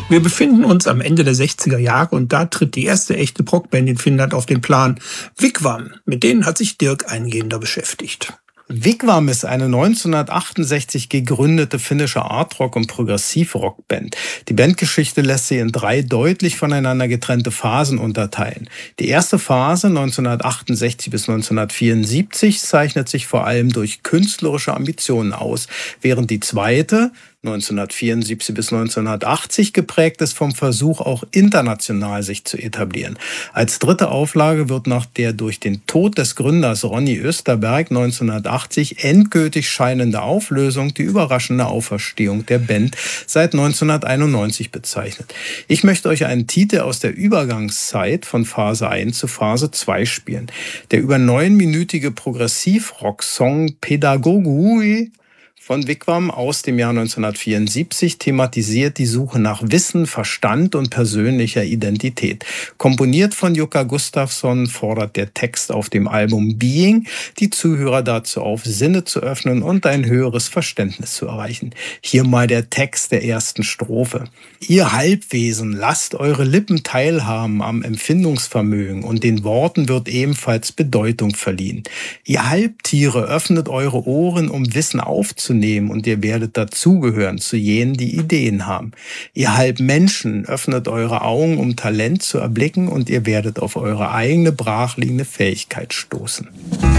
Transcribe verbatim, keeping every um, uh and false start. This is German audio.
Wir befinden uns am Ende der sechziger Jahre und da tritt die erste echte Prog-Band in Finnland auf den Plan, Wigwam. Mit denen hat sich Dirk eingehender beschäftigt. Wigwam ist eine neunzehnhundertachtundsechzig gegründete finnische Art-Rock- und Progressiv-Rock-Band. Die Bandgeschichte lässt sie in drei deutlich voneinander getrennte Phasen unterteilen. Die erste Phase, neunzehnhundertachtundsechzig bis neunzehnhundertvierundsiebzig, zeichnet sich vor allem durch künstlerische Ambitionen aus, während die zweite, neunzehnhundertvierundsiebzig bis neunzehnhundertachtzig, geprägt ist vom Versuch, auch international sich zu etablieren. Als dritte Auflage wird nach der durch den Tod des Gründers Ronny Österberg neunzehnhundertachtzig endgültig scheinende Auflösung die überraschende Auferstehung der Band seit neunzehnhunderteinundneunzig bezeichnet. Ich möchte euch einen Titel aus der Übergangszeit von Phase eins zu Phase zwei spielen. Der über neunminütige Progressiv-Rock-Song Pedagogui von Wigwam aus dem Jahr neunzehnhundertvierundsiebzig thematisiert die Suche nach Wissen, Verstand und persönlicher Identität. Komponiert von Jukka Gustafsson fordert der Text auf dem Album Being die Zuhörer dazu auf, Sinne zu öffnen und ein höheres Verständnis zu erreichen. Hier mal der Text der ersten Strophe. Ihr Halbwesen, lasst eure Lippen teilhaben am Empfindungsvermögen und den Worten wird ebenfalls Bedeutung verliehen. Ihr Halbtiere, öffnet eure Ohren, um Wissen aufzunehmen, und ihr werdet dazugehören zu jenen, die Ideen haben. Ihr Halbmenschen, öffnet eure Augen, um Talent zu erblicken und ihr werdet auf eure eigene brachliegende Fähigkeit stoßen.